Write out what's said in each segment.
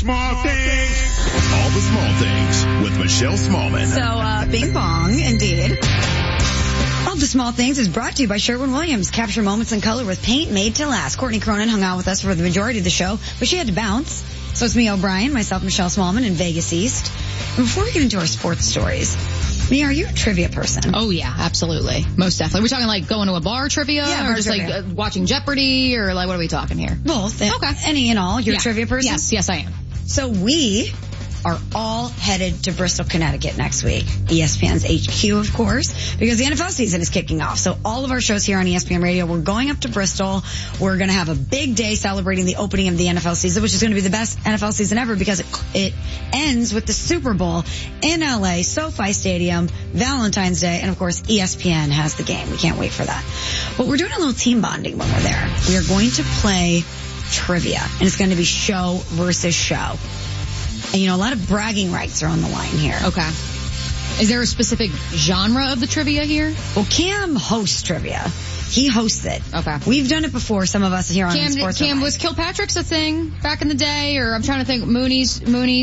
small things. All the small things with Michelle Smallman. So, bing bong, indeed. All the Small Things is brought to you by Sherwin-Williams. Capture moments in color with paint made to last. Courtney Cronin hung out with us for the majority of the show, but she had to bounce. So it's me, O'Brien, myself, Michelle Smallman in Vegas East. And before we get into our sports stories, Mia, are you a trivia person? Oh, yeah, absolutely. Most definitely. We're talking like going to a bar trivia or just trivia. Like watching Jeopardy or like what are we talking here? Both. Okay. Any and all. You're a trivia person? Yes, I am. So we are all headed to Bristol, Connecticut next week. ESPN's HQ, of course, because the NFL season is kicking off. So all of our shows here on ESPN Radio, we're going up to Bristol. We're going to have a big day celebrating the opening of the NFL season, which is going to be the best NFL season ever because it ends with the Super Bowl in LA, SoFi Stadium, Valentine's Day, and of course ESPN has the game. We can't wait for that. But we're doing a little team bonding when we're there. We are going to play trivia, and it's going to be show versus show. And, you know, a lot of bragging rights are on the line here. Okay. Is there a specific genre of the trivia here? Well, Cam hosts trivia. He hosts it. Okay. We've done it before, some of us here on Sports. Cam, was Kilpatrick's a thing back in the day? Or I'm trying to think, Mooney's,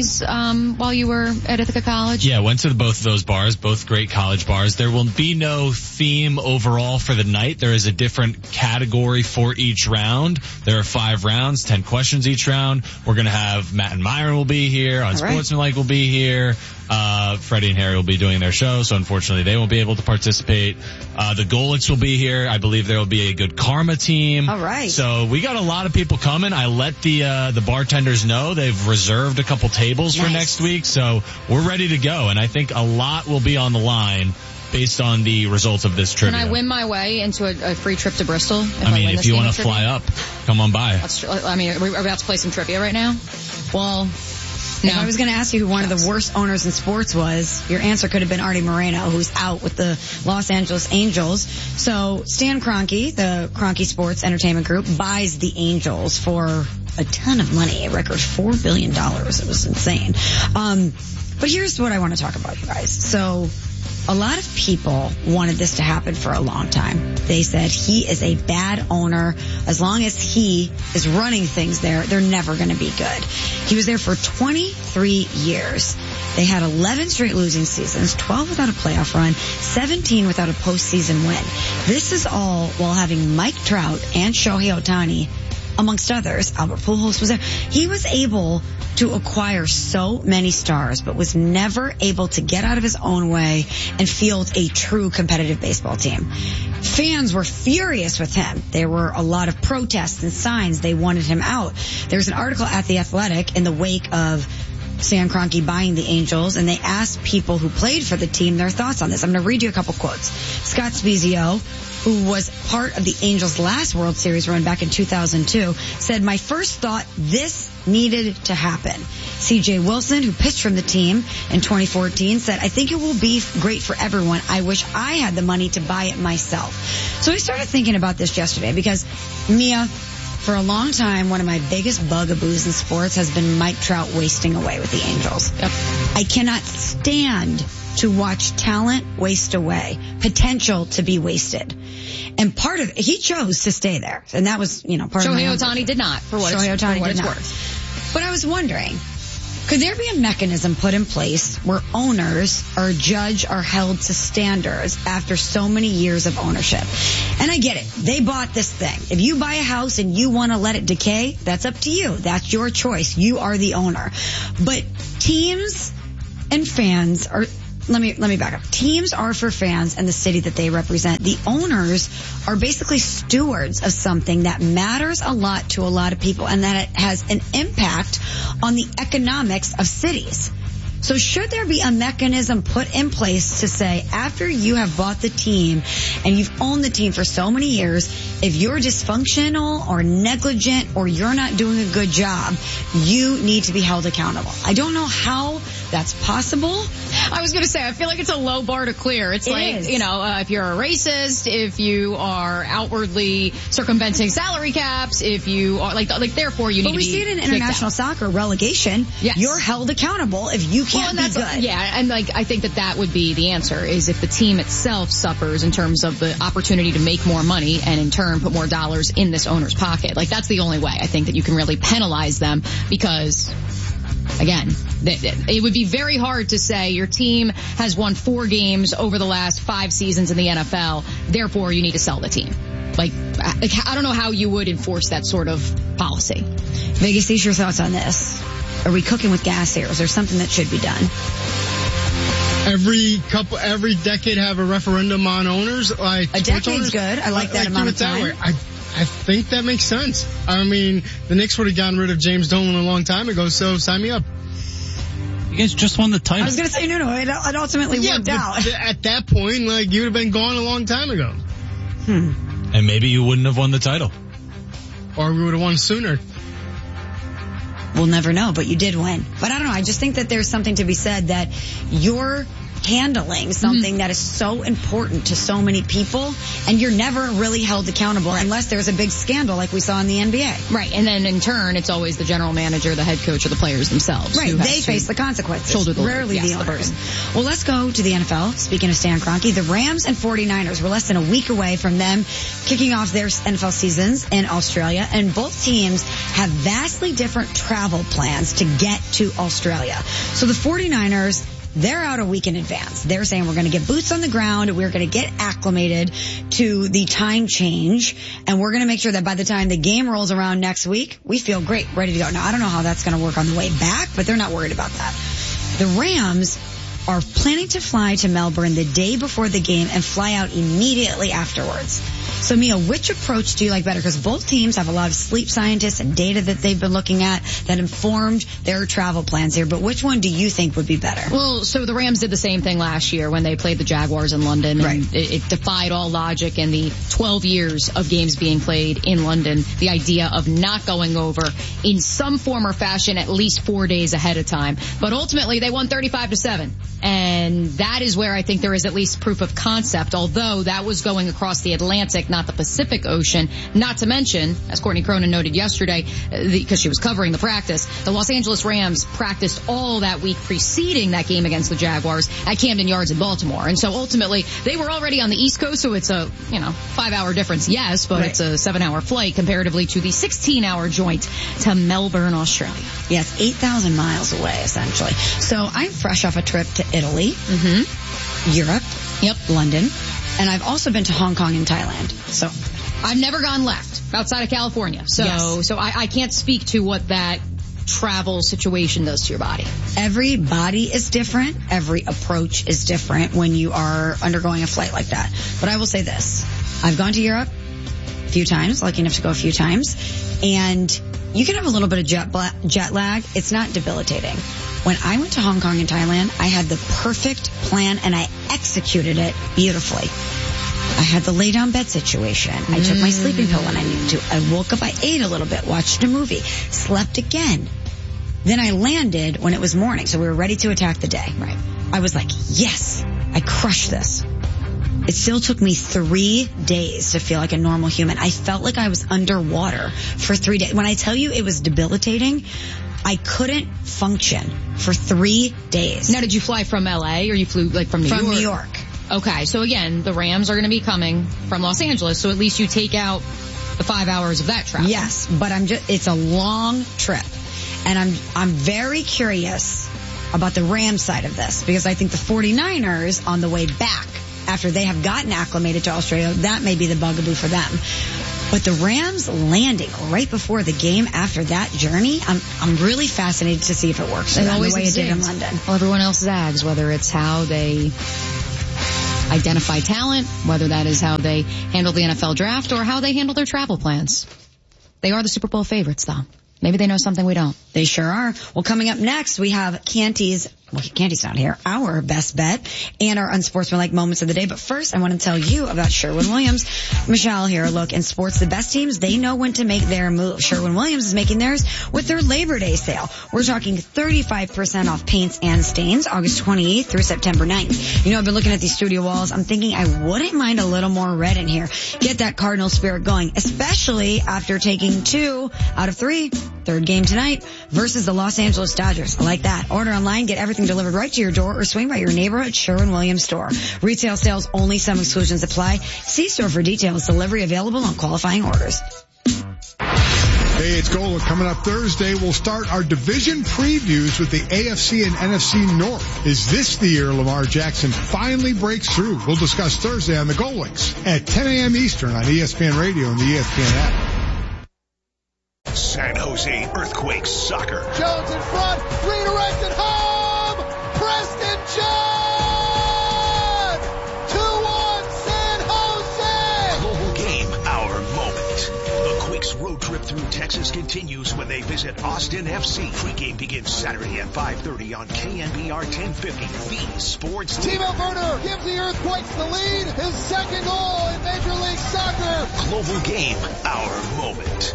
while you were at Ithaca College? Yeah, went to both of those bars, both great college bars. There will be no theme overall for the night. There is a different category for each round. There are 5 rounds, 10 questions each round. We're going to have Matt and Myron will be here. Unsportsmanlike will be here. Freddie and Harry will be doing their show, so unfortunately they won't be able to participate. The Golics will be here. I believe there will be a Good Karma team. All right. So we got a lot of people coming. I let the bartenders know they've reserved a couple tables for next week, so we're ready to go. And I think a lot will be on the line based on the results of this trivia. Can I win my way into a free trip to Bristol? If you want to fly up, come on by. Are we about to play some trivia right now? Well, no. If I was going to ask you who one of the worst owners in sports was, your answer could have been Artie Moreno, who's out with the Los Angeles Angels. So Stan Kroenke, the Kroenke Sports Entertainment Group, buys the Angels for a ton of money, a record $4 billion. It was insane. But here's what I want to talk about, you guys. So a lot of people wanted this to happen for a long time. They said he is a bad owner. As long as he is running things there, they're never going to be good. He was there for 23 years. They had 11 straight losing seasons, 12 without a playoff run, 17 without a postseason win. This is all while having Mike Trout and Shohei Ohtani, amongst others. Albert Pujols was there. He was able to acquire so many stars, but was never able to get out of his own way and field a true competitive baseball team. Fans were furious with him. There were a lot of protests and signs. They wanted him out. There's an article at The Athletic in the wake of Stan Kroenke buying the Angels, and they asked people who played for the team their thoughts on this. I'm going to read you a couple quotes. Scott Spezio, who was part of the Angels' last World Series run back in 2002, said, "My first thought, this needed to happen." C.J. Wilson, who pitched from the team in 2014, said, "I think it will be great for everyone. I wish I had the money to buy it myself." So I started thinking about this yesterday because, Mia, for a long time, one of my biggest bugaboos in sports has been Mike Trout wasting away with the Angels. Yep. I cannot stand to watch talent waste away, potential to be wasted. And part of it, he chose to stay there. And that was, part of Shohei Ohtani did not, for what it's worth. But I was wondering, could there be a mechanism put in place where owners or judge are held to standards after so many years of ownership? And I get it. They bought this thing. If you buy a house and you want to let it decay, that's up to you. That's your choice. You are the owner. But teams and fans are... Let me back up. Teams are for fans and the city that they represent. The owners are basically stewards of something that matters a lot to a lot of people and that it has an impact on the economics of cities. So should there be a mechanism put in place to say, after you have bought the team and you've owned the team for so many years, if you're dysfunctional or negligent or you're not doing a good job, you need to be held accountable? I don't know how that's possible. I was going to say, I feel like it's a low bar to clear. It's if you're a racist, if you are outwardly circumventing salary caps, if you are therefore you need to be. But we see it in international soccer relegation. Yes. You're held accountable if you can't be good. And I think that would be the answer, is if the team itself suffers in terms of the opportunity to make more money and in turn put more dollars in this owner's pocket. That's the only way I think that you can really penalize them, because again, it would be very hard to say your team has won 4 games over the last 5 seasons in the NFL, therefore you need to sell the team. Like, I don't know how you would enforce that sort of policy. Vegas, these your thoughts on this. Are we cooking with gas here? Is there something that should be done? Every decade have a referendum on owners. Like a decade's good. I like that amount of time. I think that makes sense. I mean, the Knicks would have gotten rid of James Dolan a long time ago, so sign me up. You guys just won the title. I was going to say, no, it ultimately worked out. At that point, like, you would have been gone a long time ago. And maybe you wouldn't have won the title. Or we would have won sooner. We'll never know, but you did win. But I don't know, I just think that there's something to be said that you're handling something that is so important to so many people, and you're never really held accountable unless there's a big scandal like we saw in the NBA. Right, and then in turn, it's always the general manager, the head coach, or the players themselves. Right, they face the consequences. Shoulder the Rarely the owners. Well, let's go to the NFL. Speaking of Stan Kroenke, the Rams and 49ers were less than a week away from them kicking off their NFL seasons in Australia, and both teams have vastly different travel plans to get to Australia. So the 49ers, they're out a week in advance. They're saying we're going to get boots on the ground. We're going to get acclimated to the time change. And we're going to make sure that by the time the game rolls around next week, we feel great, ready to go. Now, I don't know how that's going to work on the way back, but they're not worried about that. The Rams are planning to fly to Melbourne the day before the game and fly out immediately afterwards. So, Mia, which approach do you like better? Because both teams have a lot of sleep scientists and data that they've been looking at that informed their travel plans here. But which one do you think would be better? Well, so the Rams did the same thing last year when they played the Jaguars in London. Right. And it defied all logic in the 12 years of games being played in London. The idea of not going over in some form or fashion at least 4 days ahead of time. But ultimately, they won 35-7. And that is where I think there is at least proof of concept, although that was going across the Atlantic, not the Pacific Ocean. Not to mention, as Courtney Cronin noted yesterday, because she was covering the practice, the Los Angeles Rams practiced all that week preceding that game against the Jaguars at Camden Yards in Baltimore. And so ultimately, they were already on the East Coast, so it's a, 5-hour difference, yes, but it's a 7-hour flight comparatively to the 16-hour joint to Melbourne, Australia. Yes, 8,000 miles away, essentially. So I'm fresh off a trip to Italy, Europe, London, and I've also been to Hong Kong and Thailand. So I've never gone left outside of California. So I can't speak to what that travel situation does to your body. Every body is different. Every approach is different when you are undergoing a flight like that. But I will say this. I've gone to Europe a few times, lucky enough to go a few times, and you can have a little bit of jet lag. It's not debilitating. When I went to Hong Kong and Thailand, I had the perfect plan and I executed it beautifully. I had the lay down bed situation. I took my sleeping pill when I needed to. I woke up, I ate a little bit, watched a movie, slept again. Then I landed when it was morning, so we were ready to attack the day. Right. I was like, yes, I crushed this. It still took me 3 days to feel like a normal human. I felt like I was underwater for 3 days. When I tell you it was debilitating, I couldn't function for 3 days. Now, did you fly from LA or you flew from New York? From New York. Okay, so again, the Rams are going to be coming from Los Angeles, so at least you take out the 5 hours of that travel. Yes, but it's a long trip. And I'm very curious about the Rams side of this, because I think the 49ers on the way back, after they have gotten acclimated to Australia, that may be the bugaboo for them. But the Rams landing right before the game after that journey, I'm really fascinated to see if it works. It always the way it did in London. Well, everyone else zags, whether it's how they identify talent, whether that is how they handle the NFL draft, or how they handle their travel plans. They are the Super Bowl favorites, though. Maybe they know something we don't. They sure are. Well, coming up next, we have Canty's not here, our best bet, and our unsportsmanlike moments of the day. But first, I want to tell you about Sherwin-Williams. Michelle here. Look, in sports, the best teams, they know when to make their move. Sherwin-Williams is making theirs with their Labor Day sale. We're talking 35% off paints and stains, August 28th through September 9th. I've been looking at these studio walls. I'm thinking I wouldn't mind a little more red in here. Get that Cardinal spirit going, especially after taking 2 out of 3. Third game tonight versus the Los Angeles Dodgers. I like that. Order online, get everything delivered right to your door, or swing by your neighborhood Sherwin-Williams store. Retail sales only, some exclusions apply. See store for details. Delivery available on qualifying orders. Hey, it's Gola. Coming up Thursday, we'll start our division previews with the AFC and NFC North. Is this the year Lamar Jackson finally breaks through? We'll discuss Thursday on the Golinks at 10 a.m. Eastern on ESPN Radio and the ESPN app. San Jose Earthquakes soccer. Jones in front, redirected home! Preston John! 2-1 San Jose! Global game, our moment. The Quakes road trip through Texas continues when they visit Austin FC. Pre-game begins Saturday at 5:30 on KNBR 1050. The Sports Timo Werner gives the Earthquakes the lead. His second goal in Major League Soccer. Global game, our moment.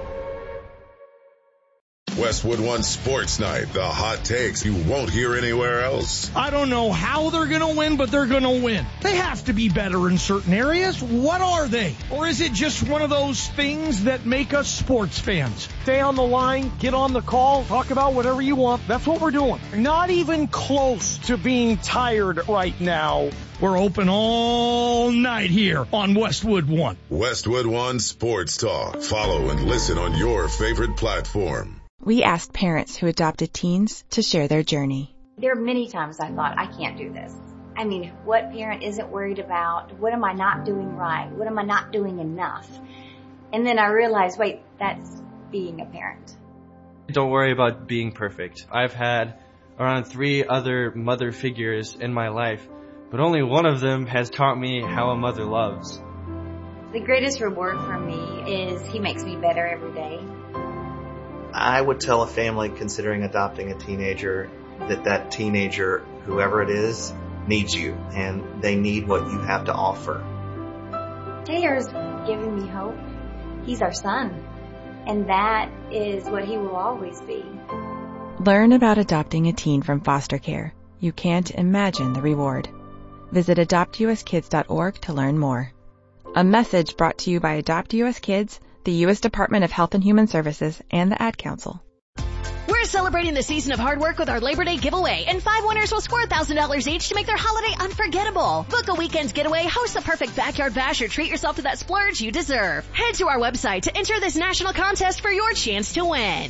Westwood One Sports Night, the hot takes you won't hear anywhere else. I don't know how they're going to win, but they're going to win. They have to be better in certain areas. What are they? Or is it just one of those things that make us sports fans? Stay on the line, get on the call, talk about whatever you want. That's what we're doing. Not even close to being tired right now. We're open all night here on Westwood One. Westwood One Sports Talk. Follow and listen on your favorite platform. We asked parents who adopted teens to share their journey. There are many times I thought, I can't do this. I mean, what parent isn't worried about? What am I not doing right? What am I not doing enough? And then I realized, wait, that's being a parent. Don't worry about being perfect. I've had around 3 other mother figures in my life, but only one of them has taught me how a mother loves. The greatest reward for me is he makes me better every day. I would tell a family considering adopting a teenager that teenager, whoever it is, needs you, and they need what you have to offer. Taylor's giving me hope. He's our son, and that is what he will always be. Learn about adopting a teen from foster care. You can't imagine the reward. Visit adoptuskids.org to learn more. A message brought to you by Adopt US Kids, the U.S. Department of Health and Human Services, and the Ad Council. We're celebrating the season of hard work with our Labor Day giveaway, and 5 winners will score $1,000 each to make their holiday unforgettable. Book a weekend's getaway, host the perfect backyard bash, or treat yourself to that splurge you deserve. Head to our website to enter this national contest for your chance to win.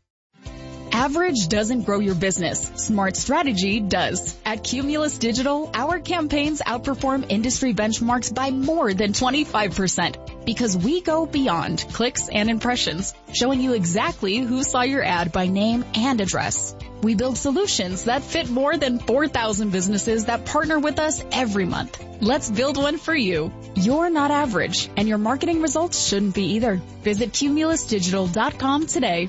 Average doesn't grow your business. Smart strategy does. At Cumulus Digital, our campaigns outperform industry benchmarks by more than 25% because we go beyond clicks and impressions, showing you exactly who saw your ad by name and address. We build solutions that fit more than 4,000 businesses that partner with us every month. Let's build one for you. You're not average, and your marketing results shouldn't be either. Visit cumulusdigital.com today.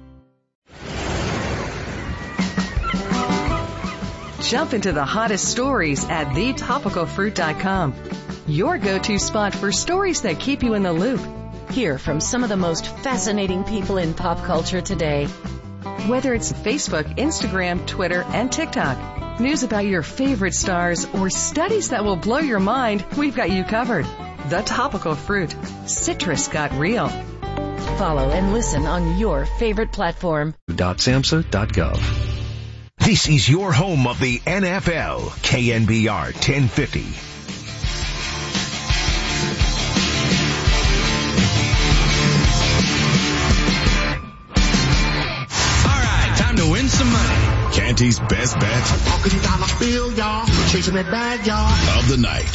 Jump into the hottest stories at thetopicalfruit.com. Your go-to spot for stories that keep you in the loop. Hear from some of the most fascinating people in pop culture today. Whether it's Facebook, Instagram, Twitter, and TikTok, news about your favorite stars, or studies that will blow your mind, we've got you covered. The Topical Fruit. Citrus got real. Follow and listen on your favorite platform. .samhsa.gov. This is your home of the NFL, KNBR 1050. All right, time to win some money. Canty's best bet Bill, y'all. Chasing that bag, y'all. of the night.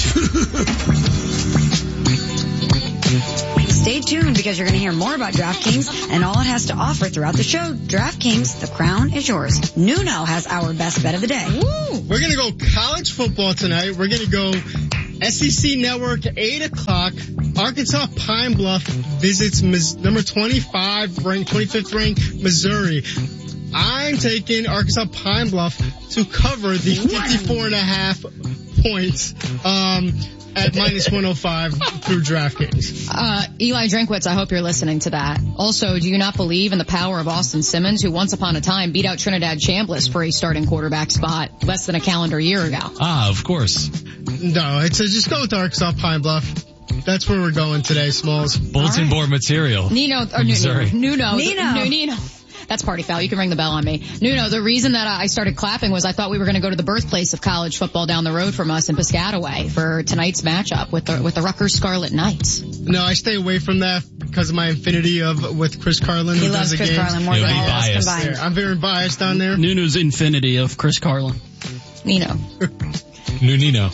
Stay tuned because you're going to hear more about DraftKings and all it has to offer throughout the show. DraftKings, the crown is yours. Nuno has our best bet of the day. Woo! We're going to go college football tonight. We're going to go SEC Network at 8 o'clock. Arkansas Pine Bluff visits number 25th ranked Missouri. I'm taking Arkansas Pine Bluff to cover the 54.5 points. At minus 105 through DraftKings. Eli Drinkwitz, I hope you're listening to that. Also, do you not believe in the power of Austin Simmons, who once upon a time beat out Trinidad Chambliss for a starting quarterback spot less than a calendar year ago? Of course. No, just go with Arkansas Pine Bluff. That's where we're going today, Smalls. Bulletin board material. Nuno. That's party foul. You can ring the bell on me. Nuno, the reason that I started clapping was I thought we were going to go to the birthplace of college football down the road from us in Piscataway for tonight's matchup with the Rutgers Scarlet Knights. No, I stay away from that because of my infinity with Chris Carlin. He loves Chris Carlin more than all of us combined. Yeah, I'm very biased down there. Nuno's infinity of Chris Carlin. Nino. Nino.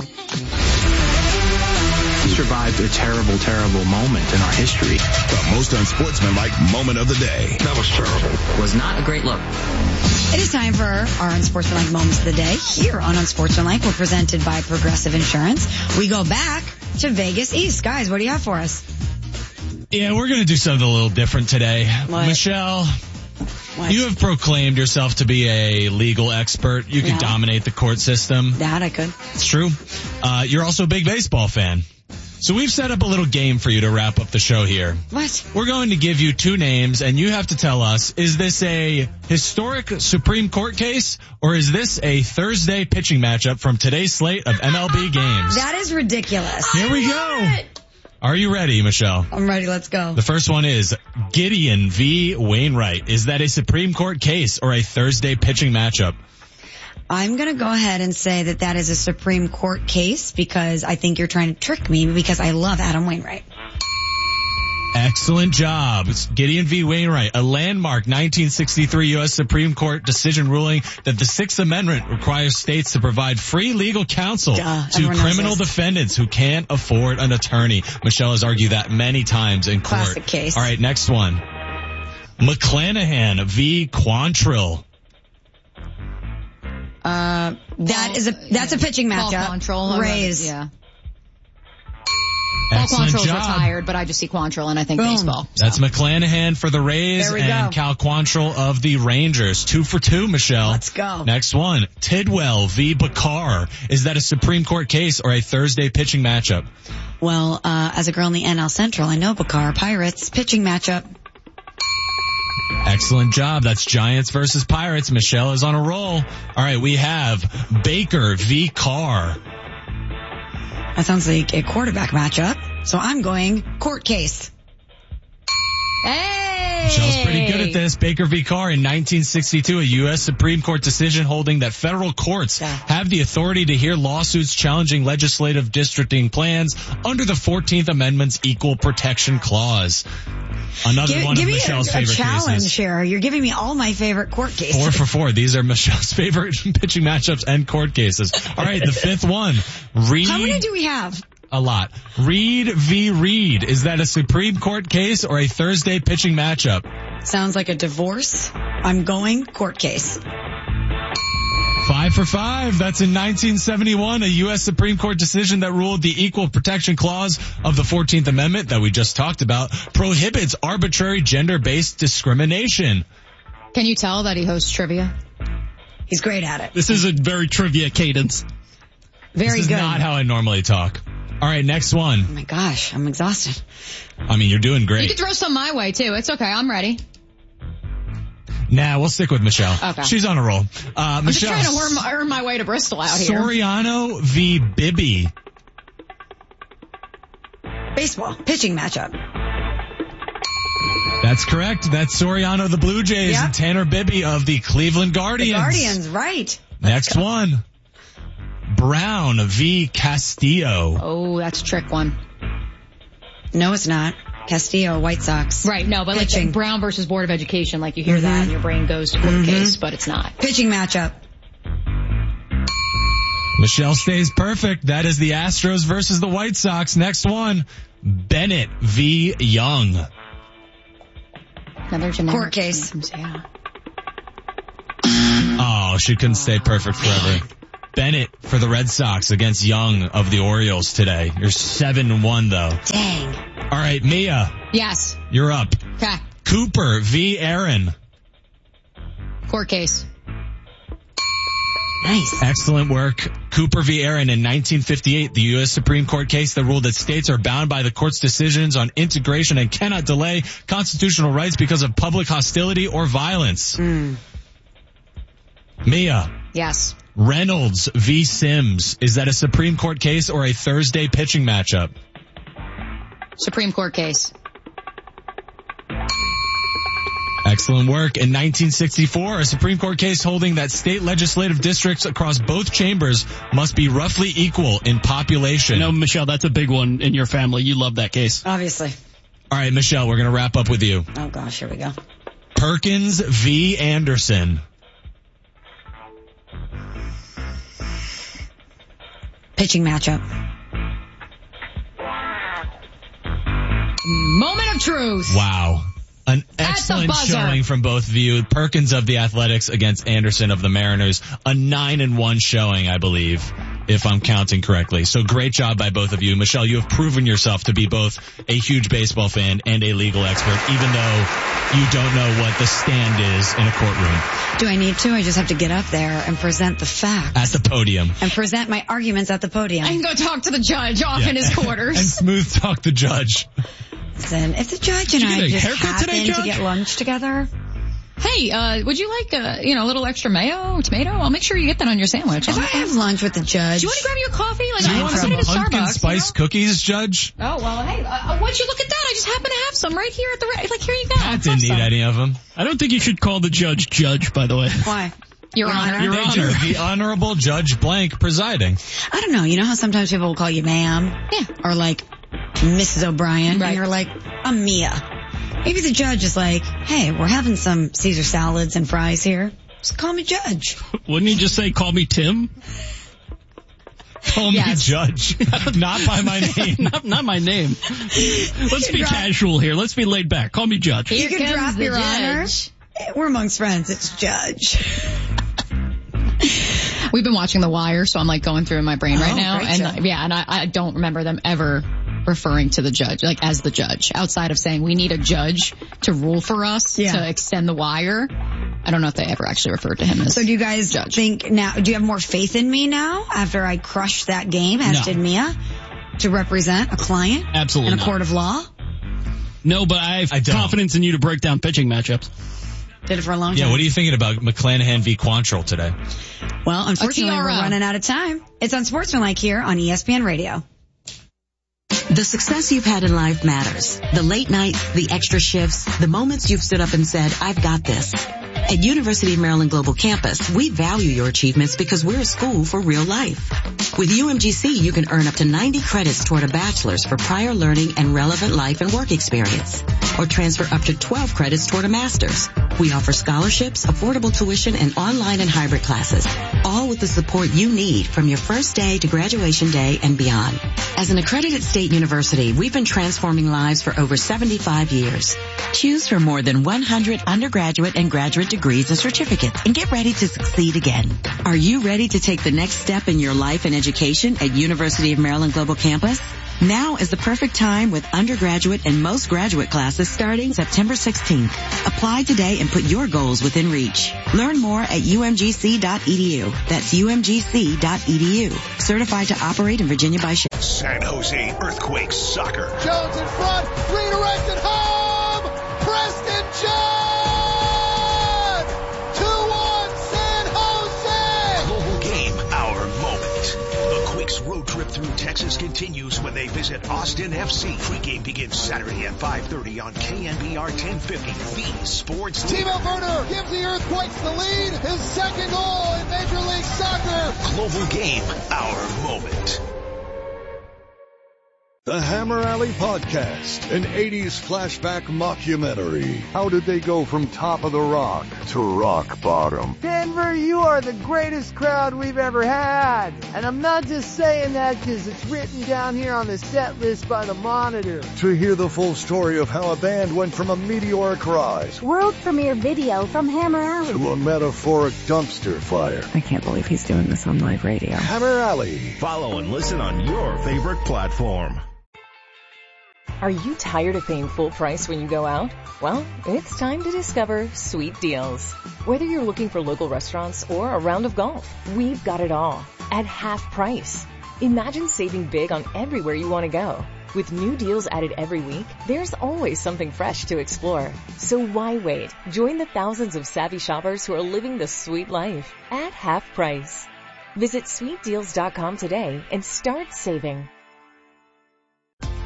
We survived a terrible, terrible moment in our history. The most unsportsmanlike moment of the day. That was terrible. Was not a great look. It is time for our Unsportsmanlike Moments of the Day. Here on Unsportsmanlike, we're presented by Progressive Insurance. We go back to Vegas East. Guys, what do you have for us? Yeah, we're going to do something a little different today. What? Michelle, you have proclaimed yourself to be a legal expert. You can dominate the court system. That I could. It's true. You're also a big baseball fan. So we've set up a little game for you to wrap up the show here. What? We're going to give you two names, and you have to tell us, is this a historic Supreme Court case, or is this a Thursday pitching matchup from today's slate of MLB games? That is ridiculous. Here we go. Are you ready, Michelle? I'm ready. Let's go. The first one is Gideon v. Wainwright. Is that a Supreme Court case or a Thursday pitching matchup? I'm going to go ahead and say that is a Supreme Court case because I think you're trying to trick me because I love Adam Wainwright. Excellent job. It's Gideon v. Wainwright, a landmark 1963 U.S. Supreme Court decision ruling that the Sixth Amendment requires states to provide free legal counsel to criminal defendants who can't afford an attorney. Michelle has argued that many times in court. Classic case. All right, next one. McClanahan v. Quantrill. That's a pitching matchup. Quantrill. Rays. Yeah. Paul Quantrill's retired, but I just see Quantrill and I think baseball. So. That's McClanahan for the Rays and Cal Quantrill of the Rangers. 2 for 2, Michelle. Let's go. Next one. Tidwell v. Bakar. Is that a Supreme Court case or a Thursday pitching matchup? Well, as a girl in the NL Central, I know Bakar. Pirates pitching matchup. Excellent job. That's Giants versus Pirates. Michelle is on a roll. All right, we have Baker v. Carr. That sounds like a quarterback matchup. So I'm going court case. Hey! Michelle's pretty good at this. Baker v. Carr in 1962, a U.S. Supreme Court decision holding that federal courts have the authority to hear lawsuits challenging legislative districting plans under the 14th Amendment's Equal Protection Clause. Another one of Michelle's favorite cases. Give me a challenge here. You're giving me all my favorite court cases. 4 for 4. These are Michelle's favorite pitching matchups and court cases. All right, the fifth one. Reed. How many do we have? A lot. Reed v. Reed. Is that a Supreme Court case or a Thursday pitching matchup? Sounds like a divorce. I'm going court case. 5 for 5. That's in 1971, a U.S. Supreme Court decision that ruled the Equal Protection Clause of the 14th Amendment that we just talked about prohibits arbitrary gender-based discrimination. Can you tell that he hosts trivia? He's great at it. This is a very trivia cadence. Very good. This is not how I normally talk. All right, next one. Oh my gosh, I'm exhausted. I mean, you're doing great. You can throw some my way too. It's okay. I'm ready. Nah, we'll stick with Michelle. Okay. She's on a roll. I'm Michelle, just trying to earn my way to Bristol out here. Soriano v. Bibby. Baseball, pitching matchup. That's correct. That's Soriano of the Blue Jays and Tanner Bibby of the Cleveland Guardians. The Guardians, right. Next one. Brown v. Castillo. Oh, that's a trick one. No, it's not. Castillo, White Sox. Right, no, but pitching. like Brown versus Board of Education, like you hear that and your brain goes to court case, but it's not. Pitching matchup. Michelle stays perfect. That is the Astros versus the White Sox. Next one. Bennett v. Young. Another generic court case. Names, yeah. Oh, she couldn't stay perfect forever. Bennett for the Red Sox against Young of the Orioles today. You're 7-1 though. Dang. All right, Mia. Yes. You're up. Okay. Cooper v. Aaron. Court case. Nice. Excellent work. Cooper v. Aaron in 1958, the U.S. Supreme Court case that ruled that states are bound by the court's decisions on integration and cannot delay constitutional rights because of public hostility or violence. Mia. Yes. Reynolds v. Sims. Is that a Supreme Court case or a Thursday pitching matchup? Supreme Court case. Excellent work. In 1964, a Supreme Court case holding that state legislative districts across both chambers must be roughly equal in population. No, Michelle, that's a big one in your family. You love that case. Obviously. All right, Michelle, we're going to wrap up with you. Oh, gosh, here we go. Perkins v. Anderson. Pitching matchup. Moment of truth. Wow. An excellent showing from both of you. Perkins of the Athletics against Anderson of the Mariners. A 9-1 showing, I believe, if I'm counting correctly. So great job by both of you. Michelle, you have proven yourself to be both a huge baseball fan and a legal expert, even though you don't know what the stand is in a courtroom. Do I need to? I just have to get up there and present the facts. At the podium. And present my arguments at the podium. I can go talk to the judge off in his quarters. And smooth talk the judge. Listen, if the judge and I just happen to get lunch together. Hey, would you like a little extra mayo, tomato? I'll make sure you get that on your sandwich. If I have lunch with the judge. Do you want to grab you a coffee? Like, do you want some pumpkin spice cookies, Judge? Oh, well, hey, why'd you look at that? I just happen to have some right here at the here you go. Pat didn't need any of them. I don't think you should call the judge, by the way. Why? Your Honor. Your Honor. The Honorable Judge Blank presiding. I don't know. You know how sometimes people will call you ma'am? Yeah. Or like Mrs. O'Brien. Right. And you're like, I'm Mia. Maybe the judge is like, hey, we're having some Caesar salads and fries here. Just call me Judge. Wouldn't he just say, call me Tim? Call me Judge. Not by my name. not my name. Let's be casual here. Let's be laid back. Call me Judge. You can drop your honor. We're amongst friends. It's Judge. We've been watching The Wire, so I'm like going through in my brain right now. And show. I don't remember them ever referring to the judge, like as the judge, outside of saying we need a judge to rule for us to extend the wire. I don't know if they ever actually referred to him as. So do you guys judge. think now, do you have more faith in me now after I crushed that game, as did Mia, to represent a client? Absolutely in a court of law? No, but I have confidence in you to break down pitching matchups. Did it for a long time. Yeah, what are you thinking about McClanahan v. Quantrill today? Well, unfortunately, we're running out of time. It's Unsportsmanlike here on ESPN Radio. The success you've had in life matters. The late nights, the extra shifts, the moments you've stood up and said, I've got this. At University of Maryland Global Campus, we value your achievements because we're a school for real life. With UMGC, you can earn up to 90 credits toward a bachelor's for prior learning and relevant life and work experience, or transfer up to 12 credits toward a master's. We offer scholarships, affordable tuition, and online and hybrid classes, all with the support you need from your first day to graduation day and beyond. As an accredited state university, we've been transforming lives for over 75 years. Choose from more than 100 undergraduate and graduate degrees and certificates and get ready to succeed again. Are you ready to take the next step in your life and education at University of Maryland Global Campus? Now is the perfect time with undergraduate and most graduate classes starting September 16th. Apply today and put your goals within reach. Learn more at umgc.edu. That's umgc.edu. Certified to operate in Virginia by Shell. San Jose Earthquakes soccer. Jones in front, redirected home, Preston John! 2-1 San Jose! Global game, our moment. The Quicks road trip through Texas continues when they visit Austin FC. Pregame begins Saturday at 5:30 on KNBR 1050, the sports leader. Timo Werner gives the Earthquakes the lead, his second goal in Major League Soccer. Global game, our moment. The Hammer Alley Podcast, an 80s flashback mockumentary. How did they go from top of the rock to rock bottom? Denver, you are the greatest crowd we've ever had. And I'm not just saying that because it's written down here on the set list by the Monitor. To hear the full story of how a band went from a meteoric rise, world premiere video from Hammer Alley, to a metaphoric dumpster fire. I can't believe he's doing this on live radio. Hammer Alley. Follow and listen on your favorite platform. Are you tired of paying full price when you go out? Well, it's time to discover Sweet Deals. Whether you're looking for local restaurants or a round of golf, we've got it all at half price. Imagine saving big on everywhere you want to go. With new deals added every week, there's always something fresh to explore. So why wait? Join the thousands of savvy shoppers who are living the sweet life at half price. Visit sweetdeals.com today and start saving. We're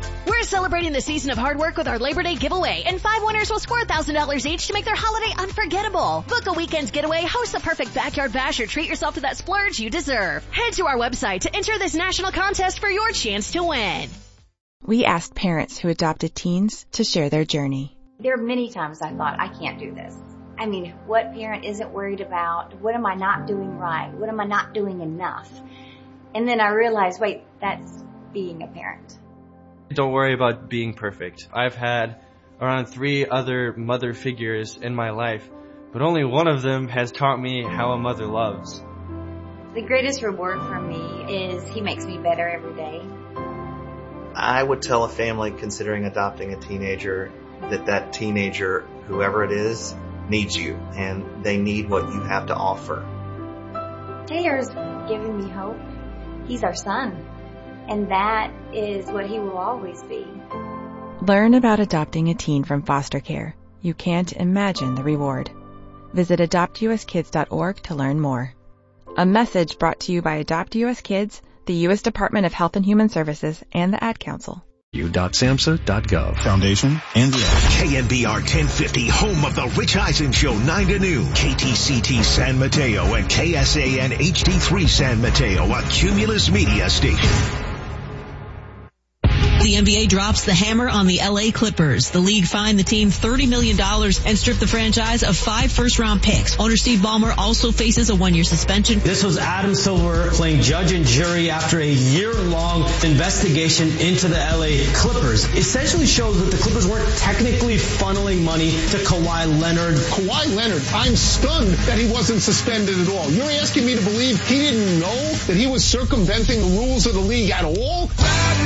celebrating the season of hard work with our Labor Day giveaway, and 5 winners will score $1,000 each to make their holiday unforgettable. Book a weekend's getaway, host the perfect backyard bash, or treat yourself to that splurge you deserve. Head to our website to enter this national contest for your chance to win. We asked parents who adopted teens to share their journey. There are many times I thought, I can't do this. I mean, what parent isn't worried about, what am I not doing right? What am I not doing enough? And then I realized, wait, that's being a parent. Don't worry about being perfect. I've had around 3 other mother figures in my life, but only one of them has taught me how a mother loves. The greatest reward for me is he makes me better every day. I would tell a family considering adopting a teenager that teenager, whoever it is, needs you, and they need what you have to offer. Taylor's giving me hope. He's our son, and that is what he will always be. Learn about adopting a teen from foster care. You can't imagine the reward. Visit adoptuskids.org to learn more. A message brought to you by Adopt US Kids, the U.S. Department of Health and Human Services, and the Ad Council. U.SAMHSA.gov. Foundation and the KNBR 1050, home of the Rich Eisen Show, 9 to noon. KTCT San Mateo and KSAN HD3 San Mateo, a Cumulus Media station. The NBA drops the hammer on the LA Clippers. The league fined the team $30 million and stripped the franchise of 5 first-round picks. Owner Steve Ballmer also faces a 1-year suspension. This was Adam Silver playing judge and jury after a year-long investigation into the LA Clippers. Essentially shows that the Clippers weren't technically funneling money to Kawhi Leonard. Kawhi Leonard, I'm stunned that he wasn't suspended at all. You're asking me to believe he didn't know that he was circumventing the rules of the league at all?